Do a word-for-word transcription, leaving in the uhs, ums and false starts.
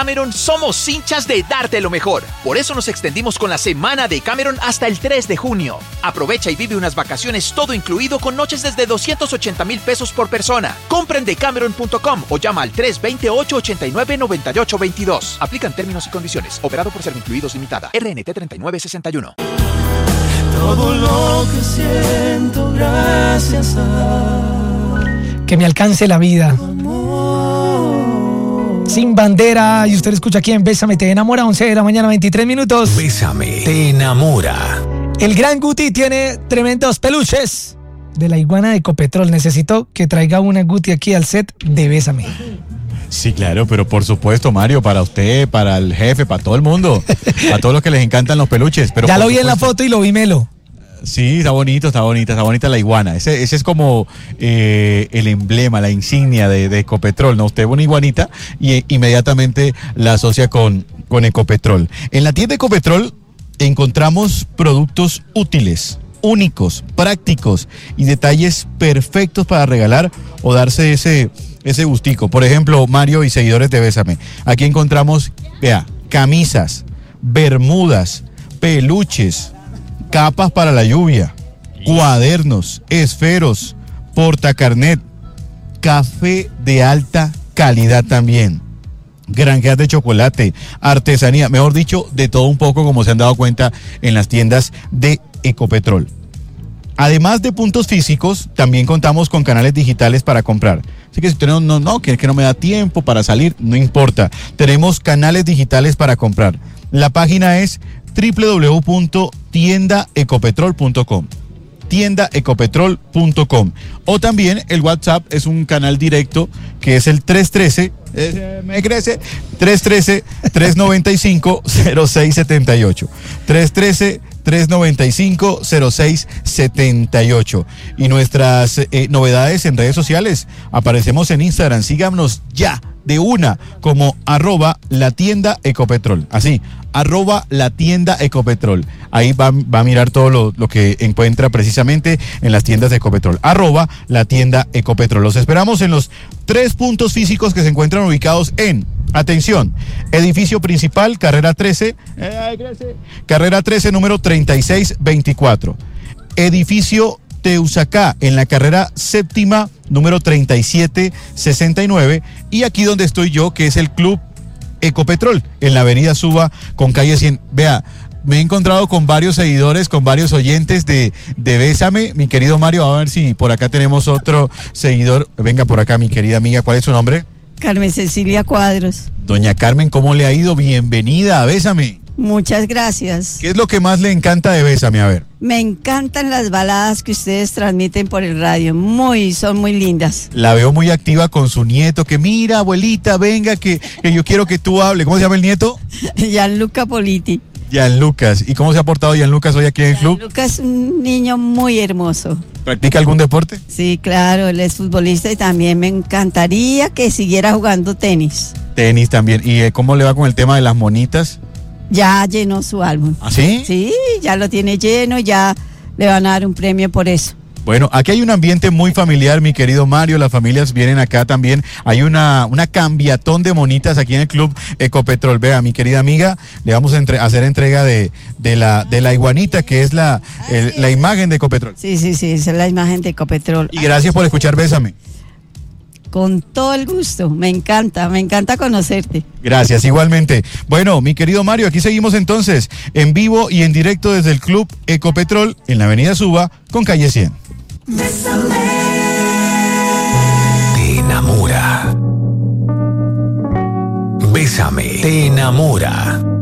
Cameron somos hinchas de darte lo mejor. Por eso nos extendimos con la semana de Cameron hasta el tres de junio. Aprovecha y vive unas vacaciones todo incluido con noches desde doscientos ochenta mil pesos por persona. Compra en decameron punto com o llama al tres dos cero, ocho ocho nueve, nueve ocho dos dos. Aplican términos y condiciones. Operado por Servincluidos Limitada. R N T treinta y nueve sesenta y uno. Todo lo que siento gracias a... Que me alcance la vida. Sin bandera, y usted escucha aquí en Bésame, te enamora, once de la mañana, veintitrés minutos. Bésame, te enamora. El gran Guti tiene tremendos peluches de la iguana de Ecopetrol. Necesito que traiga una Guti aquí al set de Bésame. Sí, claro, pero por supuesto, Mario, para usted, para el jefe, para todo el mundo, a todos los que les encantan los peluches. Pero ya lo vi supuesto, en la foto y lo vi melo. Sí, está bonito, está bonita, está bonita la iguana. Ese, ese es como eh, el emblema, la insignia de, de Ecopetrol, ¿no? Usted ve una iguanita y eh, inmediatamente la asocia con, con Ecopetrol. En la tienda Ecopetrol encontramos productos útiles, únicos, prácticos y detalles perfectos para regalar o darse ese, ese gustico. Por ejemplo, Mario y seguidores de Bésame, aquí encontramos, vea, camisas, bermudas, peluches, capas para la lluvia, cuadernos, esferos, portacarnet, café de alta calidad también, granjas de chocolate, artesanía, mejor dicho, de todo un poco, como se han dado cuenta en las tiendas de Ecopetrol. Además de puntos físicos, también contamos con canales digitales para comprar. Así que si usted no, no, no, que, que no me da tiempo para salir, no importa. Tenemos canales digitales para comprar. La página es doble u doble u doble u punto tienda ecopetrol punto com. tienda ecopetrol punto com. O también el WhatsApp es un canal directo que es el tres uno tres, eh, me crece, tres uno tres, tres nueve cinco, cero seis siete ocho. tres uno tres, tres nueve cinco, cero seis siete ocho. Y nuestras eh, novedades en redes sociales, aparecemos en Instagram, síganos ya de una como arroba la tienda Ecopetrol, así, arroba la tienda Ecopetrol. Ahí va, va a mirar todo lo, lo que encuentra precisamente en las tiendas de Ecopetrol, arroba la tienda Ecopetrol. Los esperamos en los tres puntos físicos que se encuentran ubicados en, atención, edificio principal, carrera trece, eh, carrera trece, número treinta y seis veinticuatro, edificio Teusacá, en la carrera séptima, número treinta y siete sesenta y nueve, y aquí donde estoy yo, que es el Club Ecopetrol, en la avenida Suba con calle cien. Vea, me he encontrado con varios seguidores, con varios oyentes de, de Bésame. Mi querido Mario, a ver si por acá tenemos otro seguidor. Venga por acá, mi querida amiga, ¿cuál es su nombre? Carmen Cecilia Cuadros. Doña Carmen, ¿cómo le ha ido? Bienvenida a Bésame. Muchas gracias. ¿Qué es lo que más le encanta de Bésame? A ver. Me encantan las baladas que ustedes transmiten por el radio, muy, son muy lindas. La veo muy activa con su nieto, que mira, abuelita, venga, que, que yo quiero que tú hables. ¿Cómo se llama el nieto? Gianluca Politi. Gianlucas. ¿Y cómo se ha portado Gianlucas hoy aquí en el club? Gianluca es un niño muy hermoso. ¿Practica algún deporte? Sí, claro, él es futbolista y también me encantaría que siguiera jugando tenis. Tenis también. ¿Y eh, cómo le va con el tema de las monitas? Ya llenó su álbum. ¿Ah, sí? Sí, ya lo tiene lleno, ya le van a dar un premio por eso. Bueno, aquí hay un ambiente muy familiar, mi querido Mario, las familias vienen acá también, hay una, una cambiatón de monitas aquí en el Club Ecopetrol. Vea, mi querida amiga, le vamos a entre, hacer entrega de, de, la, de la iguanita, que es la, el, la imagen de Ecopetrol. Sí, sí, sí, esa es la imagen de Ecopetrol. Y gracias por escuchar Bésame. Con todo el gusto, me encanta, me encanta conocerte. Gracias, igualmente. Bueno, mi querido Mario, aquí seguimos entonces, en vivo y en directo desde el Club Ecopetrol, en la avenida Suba, con calle cien. Te enamora. Bésame, te enamora.